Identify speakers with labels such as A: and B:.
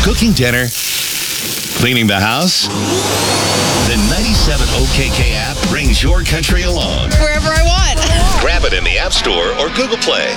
A: Cooking dinner? Cleaning the house? The 97 OKK app brings your country along.
B: Wherever I want.
A: Grab it in the App Store or Google Play.